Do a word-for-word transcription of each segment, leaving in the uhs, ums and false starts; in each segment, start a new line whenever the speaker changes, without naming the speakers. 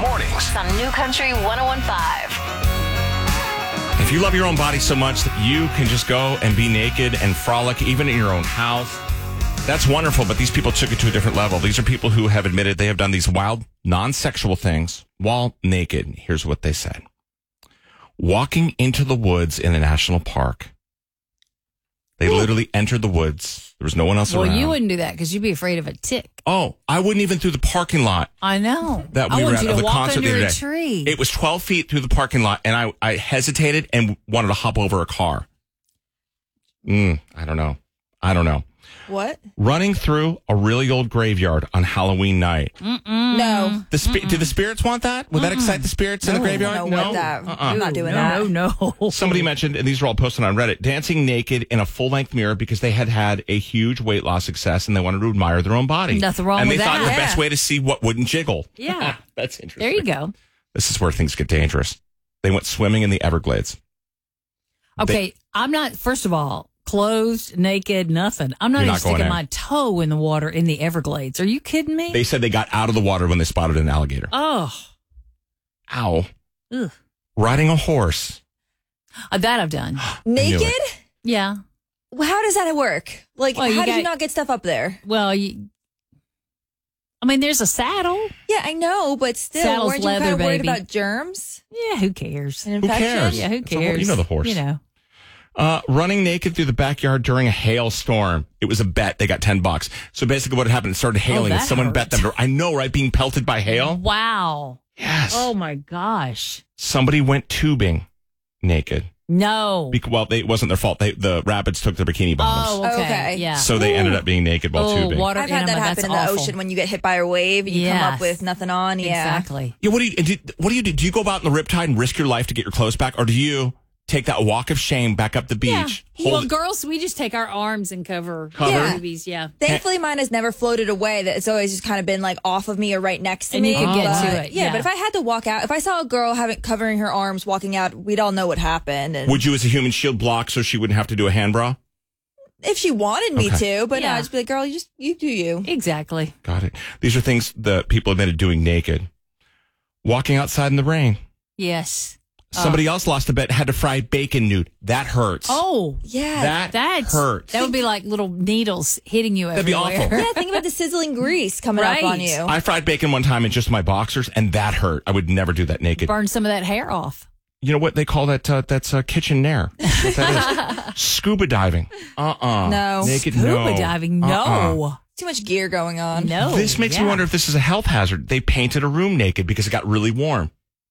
mornings
on New Country one oh one point five.
If you love your own body so much that you can just go and be naked and frolic even in your own house, that's wonderful, but these people took it to a different level. These are people who have admitted they have done these wild, non-sexual things while naked. Here's what they said. Walking into the woods in a national park. They Ooh. literally entered the woods. There was no one else
well,
around.
Well, you wouldn't do that because you'd be afraid of a tick.
Oh, I wouldn't even through the parking lot.
I know.
That we
I
were
want
at
you
of
to
the
walk
concert
under
the other
a
day.
tree.
It was twelve feet through the parking lot, and I, I hesitated and wanted to hop over a car. Mm, I don't know. I don't know.
What?
Running through a really old graveyard on Halloween night.
Mm-mm. No.
The spi- do the spirits want that? Would Mm-mm. that excite the spirits no, in the graveyard?
I don't know
no.
What that.
Uh-uh.
I'm not doing
no,
that.
No, no.
Somebody mentioned, and these are all posted on Reddit, dancing naked in a full-length mirror because they had had a huge weight loss success and they wanted to admire their own body.
Nothing wrong
and
with
that. And they thought
that.
the best way to see what wouldn't jiggle.
Yeah.
That's interesting.
There you go.
This is where things get dangerous. They went swimming in the Everglades.
Okay, they, I'm not, first of all, clothed, naked, nothing. I'm not
You're
even
not going
sticking
in.
my toe in the water in the Everglades. Are you kidding me?
They said they got out of the water when they spotted an alligator.
Oh.
Ow.
Ugh.
Riding a horse.
Uh, that I've done.
Naked?
Yeah.
Well, how does that work? Like,
Well, you
how do
got-
you not get stuff up there?
Well, you, I mean, there's a saddle.
Yeah, I know, but still,
Saddle's
weren't you
leather,
kind of worried
baby.
about germs
Yeah, who cares?
and
Who
infection?
cares?
Yeah, who
It's a hor-
cares?
you know the horse.
You know.
Uh, running naked through the backyard during a hailstorm. It was a bet. They got ten bucks. So basically what happened, it started hailing
Oh,
and
that
someone
hurt.
bet them. To, I know, right? Being pelted by hail.
Wow.
Yes.
Oh, my gosh.
Somebody went tubing naked.
No.
Because, well, they, it wasn't their fault. They, the rapids took their bikini bottoms.
Oh, okay.
Okay.
Yeah.
So they ended up being naked while
oh,
tubing.
water
I've had that
enema,
happen
that's
in the
awful.
ocean when you get hit by a wave and you come
Yes.
up with nothing on. Yeah.
Exactly.
Yeah, what do you did, what do you do? Do you go out in the riptide and risk your life to get your clothes back, or do you take that walk of shame back up the beach?
Yeah.
hold
Well,
it-
girls, we just take our arms and cover,
Cover?
our
Yeah.
boobies. Yeah.
Thankfully, mine has never floated away. That it's always just kind of been like off of me or right next to
And
me.
you could get
But-
to it,
Yeah,
yeah.
but if I had to walk out, if I saw a girl having covering her arms walking out, we'd all know what happened. And
Would you, as a human shield, block so she wouldn't have to do a hand bra?
if she wanted me
Okay.
to, but no,
Yeah.
I'd just be like, girl, you just you do you.
Exactly.
Got it. These are things that people admitted doing naked. Walking outside in the rain.
Yes.
Somebody else lost a bet, had to fry bacon nude. That hurts.
Oh,
Yeah.
that
that's
hurts.
That would be like little needles hitting you
That'd be
everywhere.
awful.
Yeah, think about the sizzling grease coming
Right.
up on you.
I fried bacon one time in just my boxers, and that hurt. I would never do that naked.
Burn some of that hair off.
You know what they call that? Uh, that's uh, kitchen nair. That's what that is. Scuba diving. Uh-uh.
No.
Naked,
Scuba
no.
diving. No.
Uh-uh.
Too much gear going on.
No.
This makes
yeah.
me wonder if this is a health hazard. They painted a room naked because it got really warm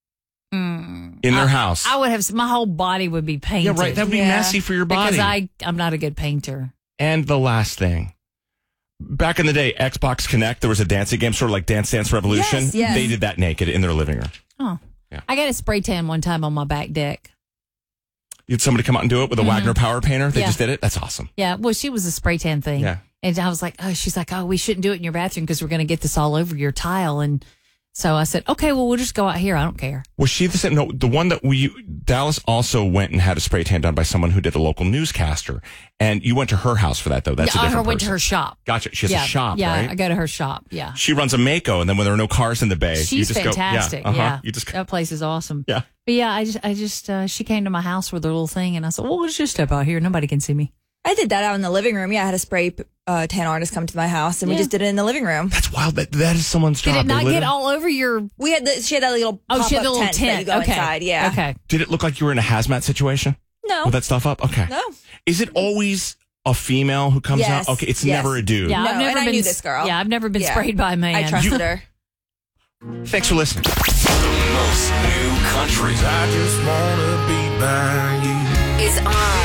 Mm.
in their
I-
house.
I would have, my whole body would be painted.
yeah, right. That would be
Yeah.
messy for your body.
Because I, I'm not a good painter.
And the last thing. Back in the day, Xbox Connect, there was a dancing game, sort of like Dance Dance Revolution.
Yes, yes.
They did that naked in their living room.
Oh.
Yeah.
I got a spray tan one time on my back deck.
You had somebody come out and do it with a Wagner Power Painter? They
Yeah.
just did it? That's awesome.
Yeah. Well, she was a spray tan thing.
Yeah.
And I was like, oh, she's like, oh, we shouldn't do it in your bathroom because we're going to get this all over your tile. And so I said, okay, well, we'll just go out here. I don't care.
Was she the same? No, the one that we, Dallas also went and had a spray tan done by someone who did a local newscaster. And you went to her house for that, though. That's
yeah,
a
I
different
went to
person.
her shop.
Gotcha. She has
yeah.
a shop,
yeah,
right?
I go to her shop. Yeah.
She runs a Mako, and then when there are no cars in the bay, you
She's
just
fantastic.
go, yeah, uh-huh.
Yeah.
You just go,
That place is awesome.
yeah.
But yeah, I just, I just, uh, she came to my house with her little thing and I said, well, let's just step out here. Nobody can see me.
I did that out in the living room. Yeah, I had a spray uh, tan artist come to my house, and we
Yeah.
just did it in the living room.
That's wild. That, that is someone's
Did
job.
it
They
not
live
get
in-
all over your,
We had the, she had that little
oh,
pop-up
she had the little
tent,
tent.
that you go
okay.
inside. Yeah.
Okay.
Did it look like you were in a hazmat situation
No.
with that stuff up? Okay.
No.
Is it always a female who comes
Yes.
out? Okay, it's
Yes.
never a dude.
Yeah,
No,
I've never
and I
been,
knew this girl.
Yeah, I've never been
Yeah.
sprayed by a man.
I trusted her.
Thanks for listening.
Most new country.
I just wanna be by you.
Is on.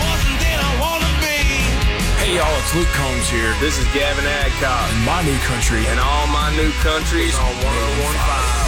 Hey y'all, it's Luke Combs here.
This is Gavin Adcock.
And my new country.
And all my new countries on one oh one point five.